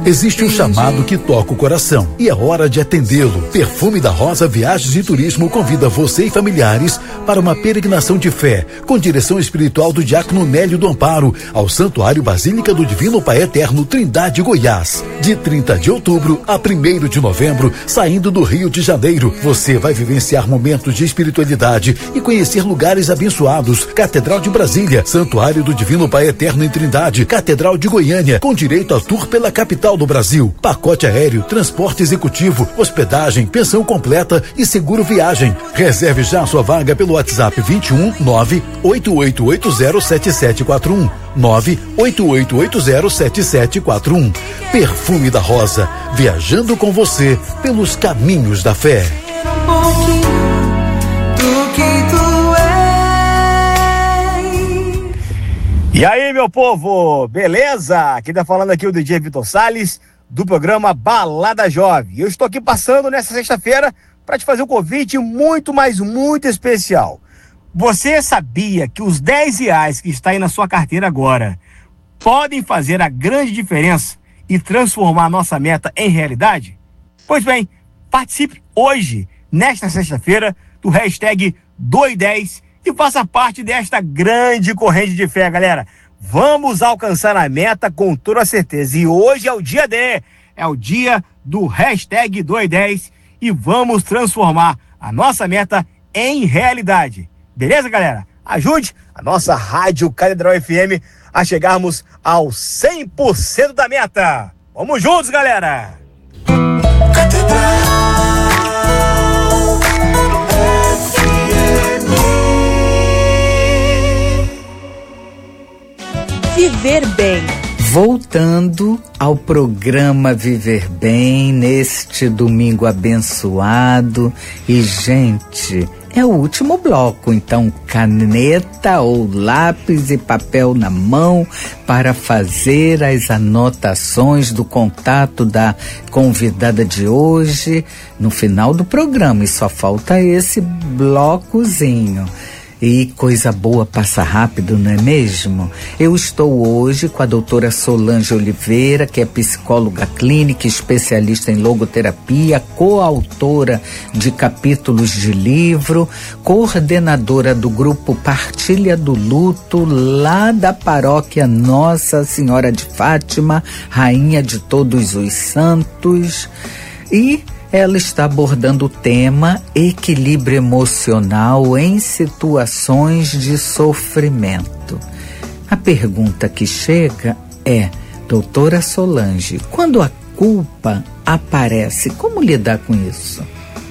Existe um chamado que toca o coração e é hora de atendê-lo. Perfume da Rosa Viagens e Turismo convida você e familiares para uma peregrinação de fé com direção espiritual do diácono Nélio do Amparo ao Santuário Basílica do Divino Pai Eterno, Trindade, Goiás. De 30 de outubro a 1º de novembro, saindo do Rio de Janeiro, você vai vivenciar momentos de espiritualidade e conhecer lugares abençoados. Catedral de Brasília, Santuário do Divino Pai Eterno em Trindade, Catedral de Goiânia, com direito a tour pela capital do Brasil, pacote aéreo, transporte executivo, hospedagem, pensão completa e seguro viagem. Reserve já a sua vaga pelo WhatsApp 21 988807741 988807741. Perfume da Rosa, viajando com você pelos caminhos da fé. E aí, meu povo, beleza? Quem tá falando aqui é o DJ Vitor Salles, do programa Balada Jovem. Eu estou aqui passando nessa sexta-feira para te fazer um convite muito, mas muito especial. Você sabia que os R$10 que está aí na sua carteira agora podem fazer a grande diferença e transformar a nossa meta em realidade? Pois bem, participe hoje, nesta sexta-feira, do hashtag Doidez e faça parte desta grande corrente de fé, galera. Vamos alcançar a meta com toda certeza. E hoje é o dia é o dia do hashtag Doidez e vamos transformar a nossa meta em realidade. Beleza, galera? Ajude a nossa Rádio Catedral FM a chegarmos ao 100% da meta. Vamos juntos, galera! Viver Bem. Voltando ao programa Viver Bem, neste domingo abençoado. E, gente, é o último bloco, então caneta ou lápis e papel na mão para fazer as anotações do contato da convidada de hoje no final do programa. E só falta esse blocozinho. E coisa boa passa rápido, não é mesmo? Eu estou hoje com a doutora Solange Oliveira, que é psicóloga clínica, especialista em logoterapia, coautora de capítulos de livro, coordenadora do grupo Partilha do Luto, lá da paróquia Nossa Senhora de Fátima, Rainha de Todos os Santos. E ela está abordando o tema equilíbrio emocional em situações de sofrimento. A pergunta que chega é: doutora Solange, quando a culpa aparece, como lidar com isso?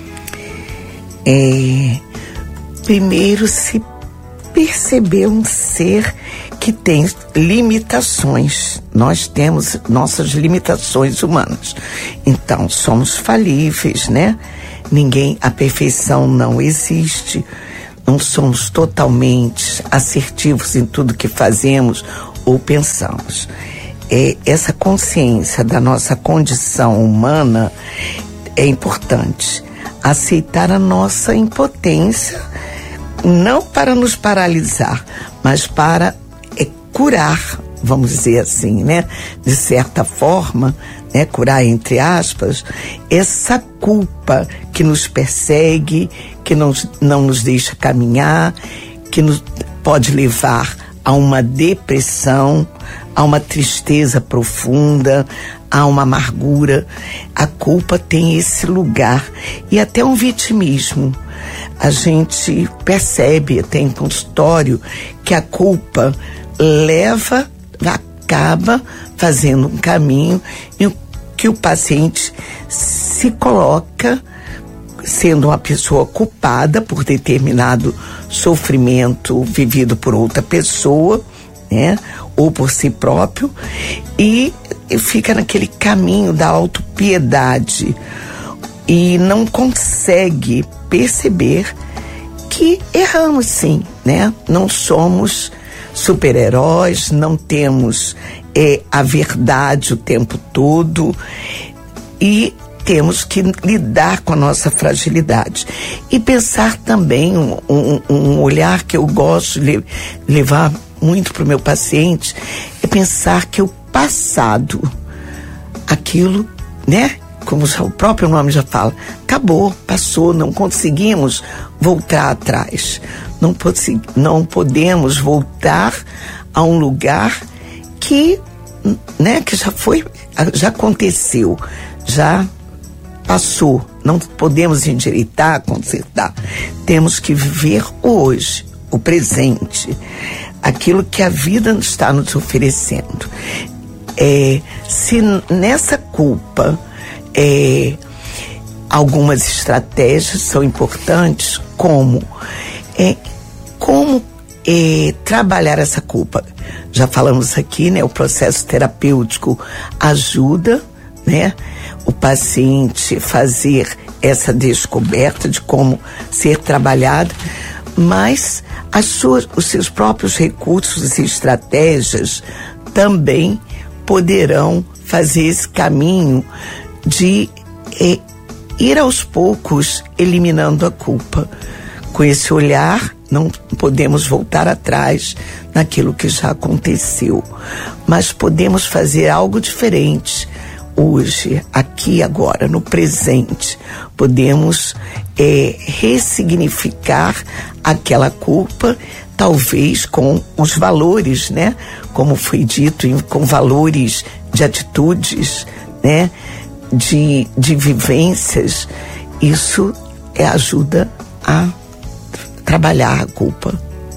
Primeiro, se perceber um ser que tem limitações. Nós temos nossas limitações humanas. Então, somos falíveis, né? A perfeição não existe. Não somos totalmente assertivos em tudo que fazemos ou pensamos. Essa consciência da nossa condição humana é importante. Aceitar a nossa impotência, não para nos paralisar, mas para curar, vamos dizer assim, né? De certa forma, né? Curar, entre aspas, essa culpa que nos persegue, que não nos deixa caminhar, que nos pode levar a uma depressão, a uma tristeza profunda, a uma amargura. A culpa tem esse lugar e até um vitimismo. A gente percebe até em consultório que a culpa acaba fazendo um caminho em que o paciente se coloca sendo uma pessoa culpada por determinado sofrimento vivido por outra pessoa, né? Ou por si próprio, e fica naquele caminho da autopiedade e não consegue perceber que erramos sim, né? Não somos super-heróis, não temos a verdade o tempo todo e temos que lidar com a nossa fragilidade. E pensar também, um olhar que eu gosto de levar muito para o meu paciente, é pensar que o passado aquilo, né? Como o próprio nome já fala, acabou, passou, não conseguimos voltar atrás. Não podemos voltar a um lugar que, né, que já aconteceu, já passou. Não podemos endireitar, consertar. Temos que viver hoje, o presente, aquilo que a vida está nos oferecendo. Se nessa culpa algumas estratégias são importantes, como trabalhar essa culpa. Já falamos aqui, né? O processo terapêutico ajuda, né, o paciente fazer essa descoberta de como ser trabalhado, mas os seus próprios recursos e estratégias também poderão fazer esse caminho de ir aos poucos eliminando a culpa. Com esse olhar, não podemos voltar atrás naquilo que já aconteceu, mas podemos fazer algo diferente hoje, aqui, agora, no presente. Podemos ressignificar aquela culpa, talvez com os valores, né? Como foi dito, com valores de atitudes, né? De vivências. Isso ajuda a trabalhar a culpa.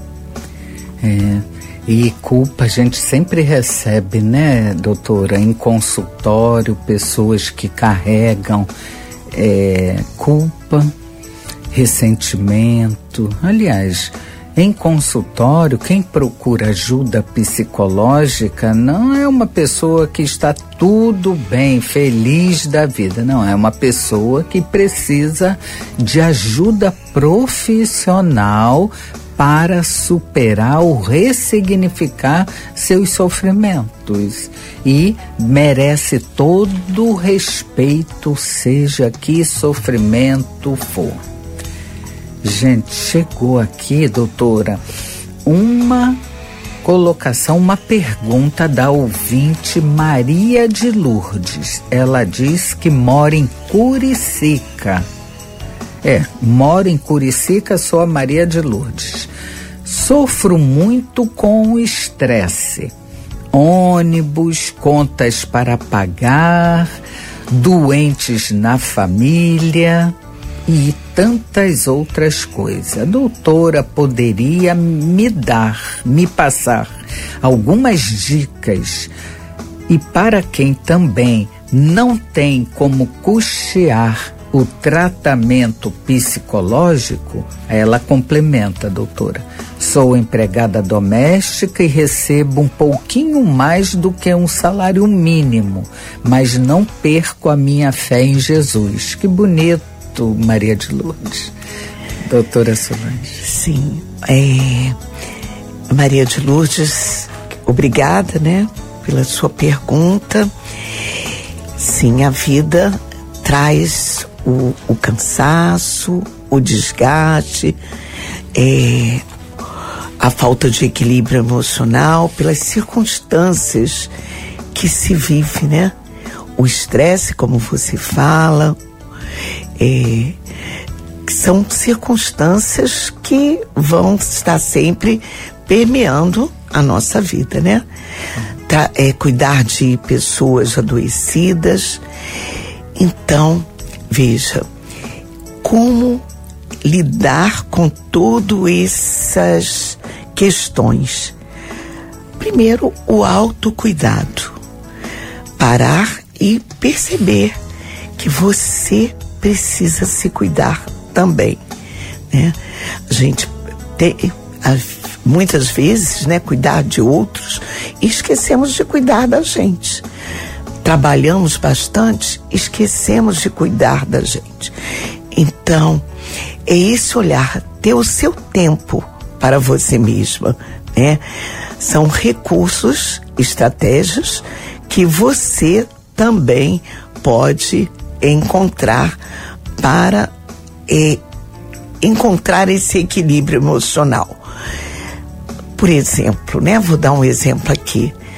E culpa a gente sempre recebe, né, doutora? Em consultório, pessoas que carregam culpa, ressentimento. Aliás, em consultório, quem procura ajuda psicológica não é uma pessoa que está tudo bem, feliz da vida. Não, é uma pessoa que precisa de ajuda profissional para superar ou ressignificar seus sofrimentos. E merece todo o respeito, seja que sofrimento for. Gente, chegou aqui, doutora, uma colocação, uma pergunta da ouvinte Maria de Lourdes. Ela diz que mora em Curicica. Moro em Curicica, sou a Maria de Lourdes. Sofro muito com o estresse. Ônibus, contas para pagar, doentes na família e tantas outras coisas. A doutora poderia me passar algumas dicas, e para quem também não tem como custear o tratamento psicológico, ela complementa, doutora: sou empregada doméstica e recebo um pouquinho mais do que um salário mínimo, mas não perco a minha fé em Jesus. Que bonito, Maria de Lourdes. Doutora Solange. Sim, Maria de Lourdes, obrigada, né, pela sua pergunta. Sim, a vida traz o cansaço, o desgaste, a falta de equilíbrio emocional, pelas circunstâncias que se vive, né? O estresse, como você fala, são circunstâncias que vão estar sempre permeando a nossa vida, né? Cuidar de pessoas adoecidas. Então, veja, como lidar com todas essas questões. Primeiro, o autocuidado. Parar e perceber que você precisa se cuidar também, né? A gente tem, muitas vezes, né, cuidar de outros e esquecemos de cuidar da gente. Trabalhamos bastante, esquecemos de cuidar da gente. Então, é esse olhar, ter o seu tempo para você mesma, né? São recursos, estratégias que você também pode encontrar para encontrar esse equilíbrio emocional. Por exemplo, né? Vou dar um exemplo aqui.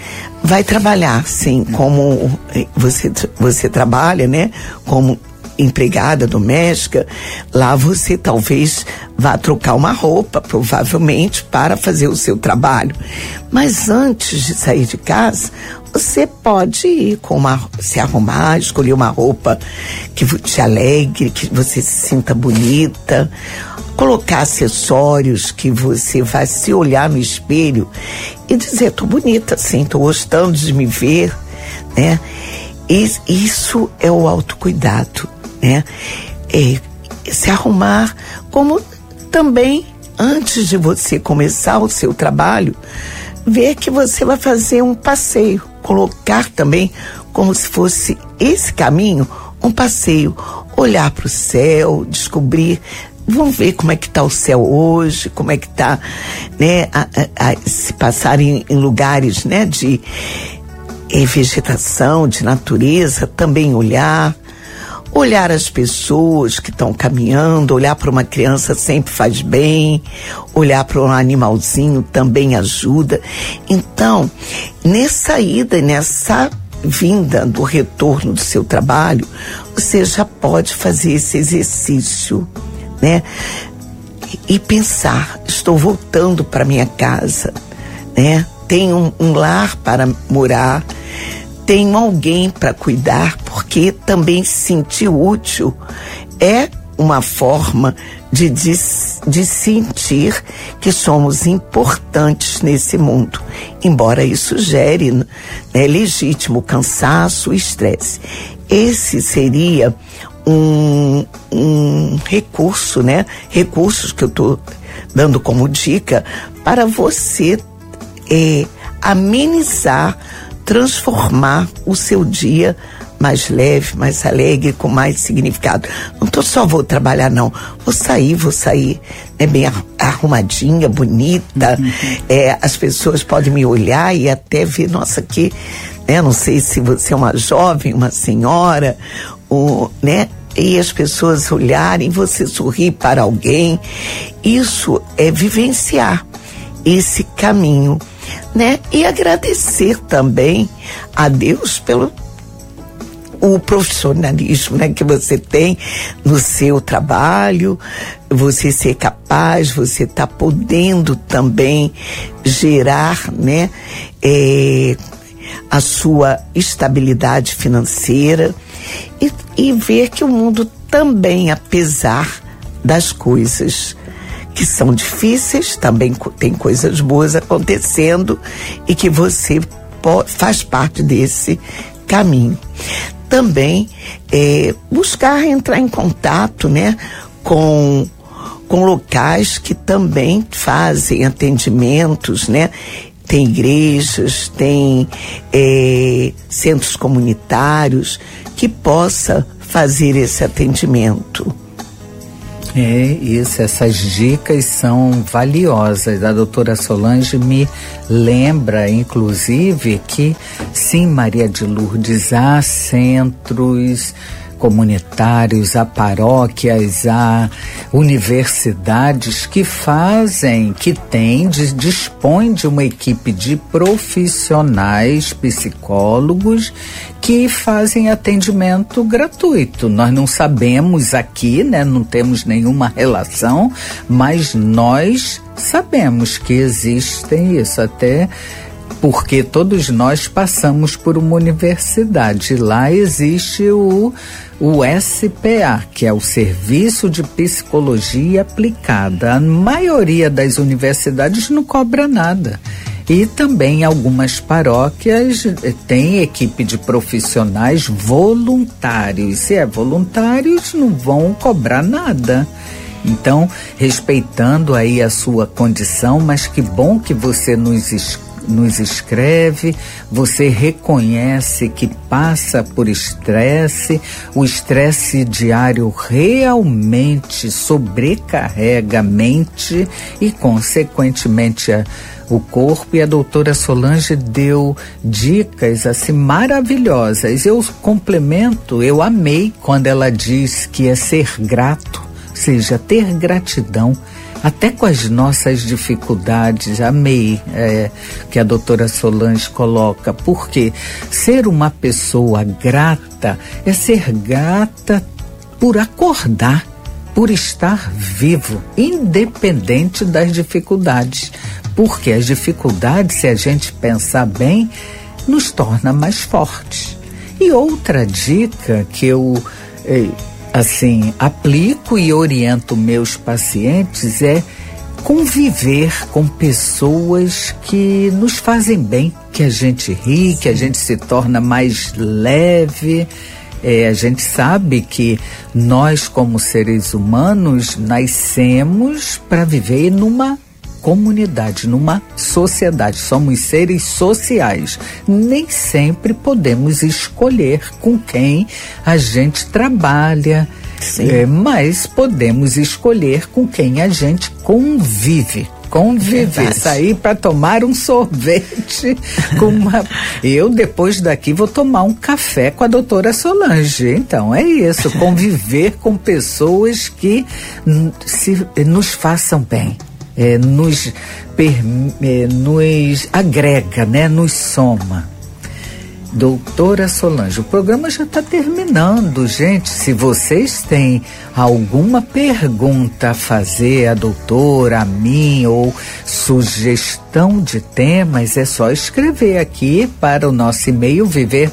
vai trabalhar, sim, como você trabalha, né? Como empregada doméstica, lá você talvez vá trocar uma roupa, provavelmente, para fazer o seu trabalho. Mas antes de sair de casa, você pode ir se arrumar, escolher uma roupa que te alegre, que você se sinta bonita, colocar acessórios que você vai se olhar no espelho e dizer, tô bonita assim, tô gostando de me ver, né? Isso é o autocuidado, né? Se arrumar, como também, antes de você começar o seu trabalho, ver que você vai fazer um passeio, colocar também como se fosse esse caminho, um passeio, olhar para o céu, descobrir, vamos ver como é que tá o céu hoje, como é que tá, né, se passarem em lugares, né, de vegetação, de natureza, também olhar as pessoas que estão caminhando, olhar para uma criança sempre faz bem, olhar para um animalzinho também ajuda. Então, nessa ida e nessa vinda do retorno do seu trabalho, você já pode fazer esse exercício, né? E pensar, estou voltando para minha casa, né? Tenho um lar para morar, tenho alguém para cuidar, porque também se sentir útil é uma forma de sentir que somos importantes nesse mundo, embora isso gere, né, legítimo cansaço e estresse. Esse seria um recurso, né? Recursos que eu estou dando como dica para você amenizar, transformar o seu dia mais leve, mais alegre, com mais significado. Não só vou trabalhar, não. Vou sair, né, bem arrumadinha, bonita. As pessoas podem me olhar e até ver, nossa, aqui, né, não sei se você é uma jovem, uma senhora, né? E as pessoas olharem, você sorrir para alguém. Isso é vivenciar esse caminho, né? E agradecer também a Deus pelo o profissionalismo, né, que você tem no seu trabalho, você ser capaz, você tá podendo também gerar, né, a sua estabilidade financeira e ver que o mundo também, apesar das coisas que são difíceis, também tem coisas boas acontecendo e que você faz parte desse caminho. Também buscar entrar em contato, né, com locais que também fazem atendimentos, né? Tem igrejas, tem centros comunitários que possa fazer esse atendimento. Essas dicas são valiosas. A doutora Solange me lembra, inclusive, que sim, Maria de Lourdes, há centros comunitários, há paróquias, há universidades que dispõem de uma equipe de profissionais, psicólogos, que fazem atendimento gratuito. Nós não sabemos aqui, né? Não temos nenhuma relação, mas nós sabemos que existem isso, até porque todos nós passamos por uma universidade. Lá existe o SPA, que é o Serviço de Psicologia Aplicada. A maioria das universidades não cobra nada. E também algumas paróquias têm equipe de profissionais voluntários. Se é voluntários, não vão cobrar nada. Então, respeitando aí a sua condição, mas que bom que você nos escreve, você reconhece que passa por estresse, o estresse diário realmente sobrecarrega a mente e, consequentemente, o corpo. E a doutora Solange deu dicas assim maravilhosas. Eu complemento, eu amei quando ela diz que é ser grato, ou seja, ter gratidão. até com as nossas dificuldades. Amei que a doutora Solange coloca, porque ser uma pessoa grata é ser grata por acordar, por estar vivo, independente das dificuldades. Porque as dificuldades, se a gente pensar bem, nos torna mais fortes. E outra dica que eu aplico e oriento meus pacientes é conviver com pessoas que nos fazem bem, que a gente ri, que a gente se torna mais leve. A gente sabe que nós, como seres humanos, nascemos para viver numa comunidade, numa sociedade. Somos seres sociais. Nem sempre podemos escolher com quem a gente trabalha, mas podemos escolher com quem a gente convive. Sair para tomar um sorvete eu depois daqui vou tomar um café com a doutora Solange. Então é isso, conviver com pessoas que nos façam bem. Nos agrega, né? Nos soma. Doutora Solange, o programa já está terminando, gente. Se vocês têm alguma pergunta a fazer à doutora, a mim, ou sugestão de temas, é só escrever aqui para o nosso e-mail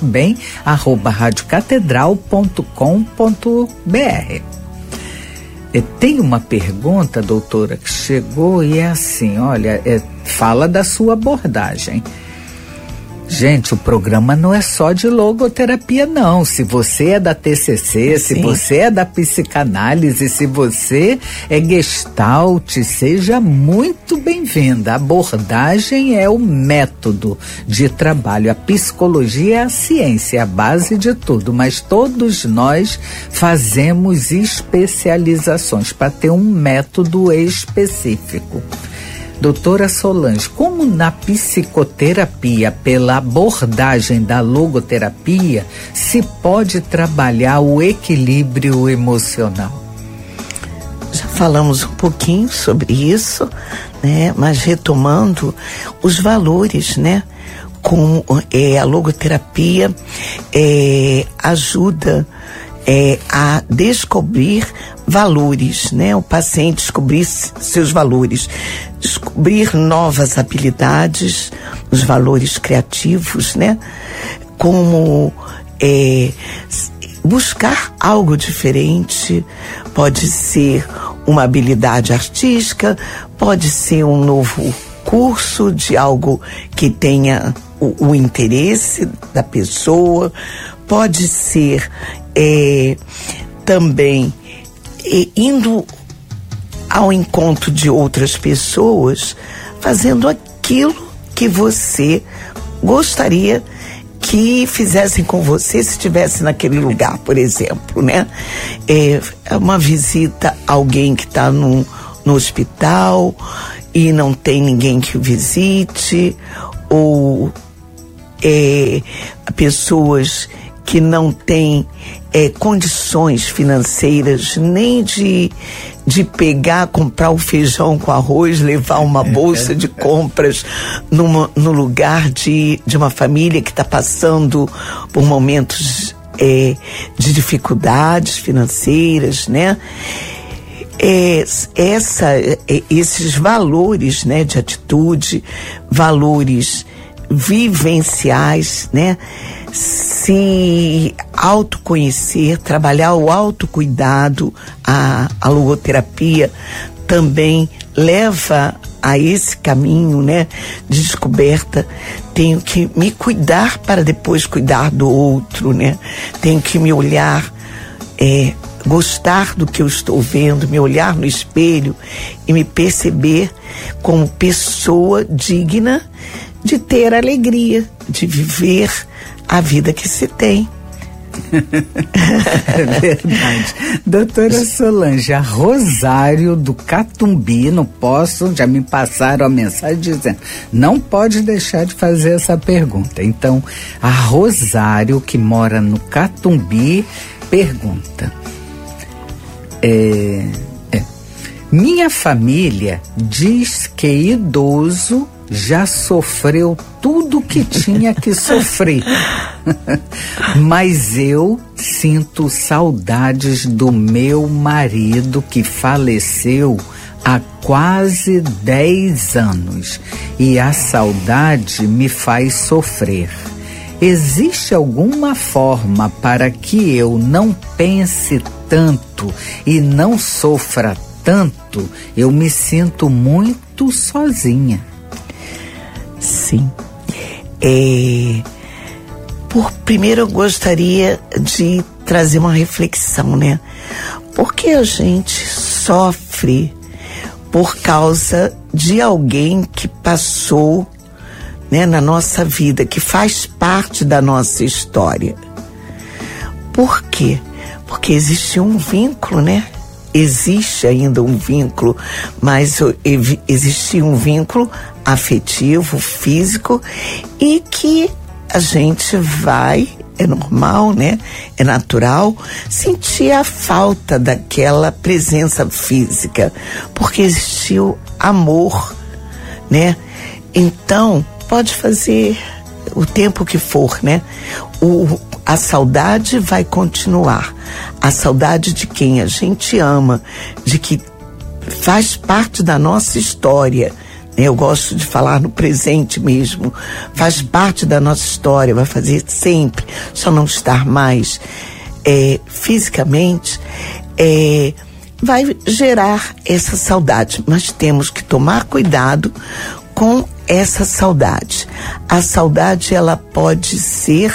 viverbem@radiocatedral.com.br. Tem uma pergunta, doutora, que chegou e é assim, olha, fala da sua abordagem. Gente, o programa não é só de logoterapia, não. Se você é da TCC, se você é da psicanálise, se você é gestalt, seja muito bem-vinda. A abordagem é o método de trabalho. A psicologia é a ciência, é a base de tudo, mas todos nós fazemos especializações para ter um método específico. Doutora Solange, como na psicoterapia, pela abordagem da logoterapia, se pode trabalhar o equilíbrio emocional? Já falamos um pouquinho sobre isso, né? Mas retomando os valores, né? Com a logoterapia ajuda a descobrir valores, né? O paciente descobrir seus valores, descobrir novas habilidades, os valores criativos, né? Como buscar algo diferente, pode ser uma habilidade artística, pode ser um novo curso de algo que tenha o interesse da pessoa, pode ser também indo ao encontro de outras pessoas, fazendo aquilo que você gostaria que fizessem com você se estivesse naquele lugar, por exemplo, né? Uma visita a alguém que está no hospital e não tem ninguém que o visite, ou pessoas que não têm condições financeiras nem de comprar o feijão com arroz, levar uma bolsa de compras no lugar de uma família que está passando por momentos de dificuldades financeiras, né? Esses valores, né, de atitude, valores vivenciais, né? Se autoconhecer, trabalhar o autocuidado, a logoterapia também leva a esse caminho, né, de descoberta. Tenho que me cuidar para depois cuidar do outro, né? Tenho que me olhar, gostar do que eu estou vendo, me olhar no espelho e me perceber como pessoa digna de ter alegria, de viver a vida que se tem. É verdade. Doutora Solange, a Rosário do Catumbi, já me passaram a mensagem dizendo, não pode deixar de fazer essa pergunta. Então, a Rosário, que mora no Catumbi, pergunta, Minha família diz que idoso já sofreu tudo que tinha que sofrer. Mas eu sinto saudades do meu marido que faleceu há quase 10 anos e a saudade me faz sofrer. Existe alguma forma para que eu não pense tanto e não sofra tanto? Eu me sinto muito sozinha. Sim. Primeiro eu gostaria de trazer uma reflexão, né? Porque a gente sofre por causa de alguém que passou, né, na nossa vida, que faz parte da nossa história. Por quê? Porque existe um vínculo, né? Existe ainda um vínculo, mas existe um vínculo afetivo, físico, e que a gente vai, é normal, né? É natural sentir a falta daquela presença física, porque existiu amor, né? Então, pode fazer o tempo que for, né? A saudade vai continuar. A saudade de quem a gente ama, de que faz parte da nossa história. Eu gosto de falar no presente mesmo. Faz parte da nossa história, vai fazer sempre, só não estar mais fisicamente, vai gerar essa saudade. Mas temos que tomar cuidado com essa saudade. A saudade, ela pode ser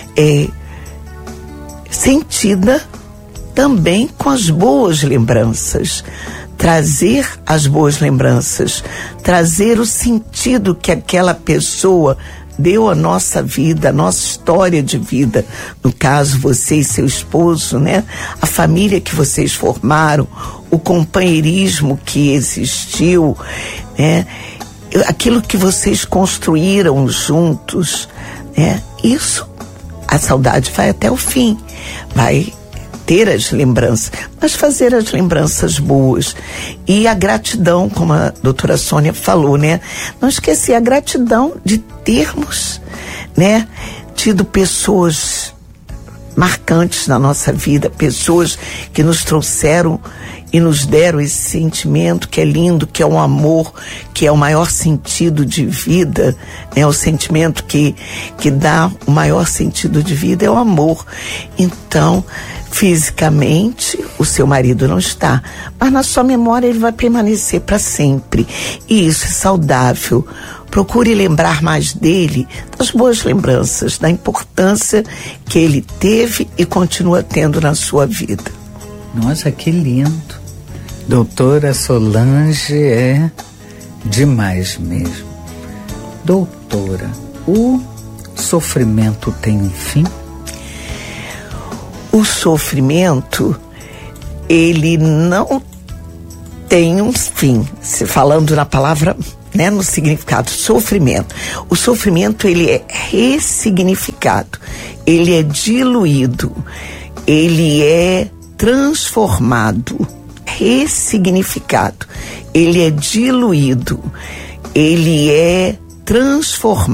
sentida também com as boas lembranças. Trazer as boas lembranças, trazer o sentido que aquela pessoa deu à nossa vida, à nossa história de vida. No caso, você e seu esposo, né? A família que vocês formaram, o companheirismo que existiu, né? Aquilo que vocês construíram juntos, né? Isso, a saudade vai até o fim, vai ter as lembranças, mas fazer as lembranças boas. E a gratidão, como a doutora Sônia falou, né? Não esquecer a gratidão de termos, né, tido pessoas marcantes na nossa vida, pessoas que nos trouxeram e nos deram esse sentimento que é lindo, que é um amor, que é o maior sentido de vida, né? O sentimento que dá o maior sentido de vida é o amor. Então, fisicamente, o seu marido não está, mas na sua memória ele vai permanecer para sempre. E isso é saudável. Procure lembrar mais dele, das boas lembranças, da importância que ele teve e continua tendo na sua vida. Nossa, que lindo. Doutora Solange é demais mesmo. Doutora, o sofrimento tem um fim? O sofrimento, ele não tem um fim. Se falando na palavra, né, no significado, sofrimento. O sofrimento, ele é ressignificado, ele é diluído, ele é transformado, ressignificado, ele é diluído, ele é transformado.